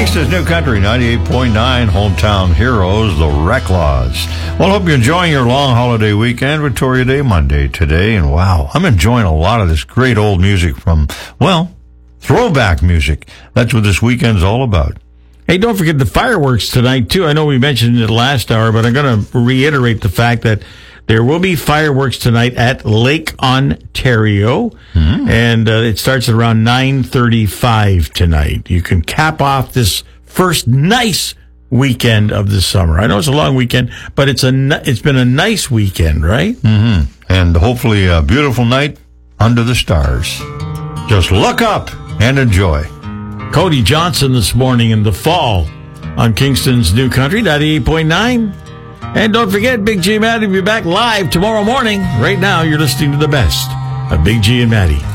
Kingston's New Country 98.9, Hometown Heroes, the Reclaws. Well, hope you're enjoying your long holiday weekend. Victoria Day Monday today, and wow, I'm enjoying a lot of this great old music from, well, throwback music. That's what this weekend's all about. Hey, don't forget the fireworks tonight, too. I know we mentioned it last hour, but I'm going to reiterate the fact that there will be fireworks tonight at Lake Ontario, and it starts at around 9:35 tonight. You can cap off this first nice weekend of the summer. I know it's a long weekend, but it's been a nice weekend, right? Mm-hmm. And hopefully a beautiful night under the stars. Just look up and enjoy. Cody Johnson this morning in the fall on Kingston's New Country 98.9. And don't forget, Big G and Maddie will be back live tomorrow morning. Right now, you're listening to the best of Big G and Maddie.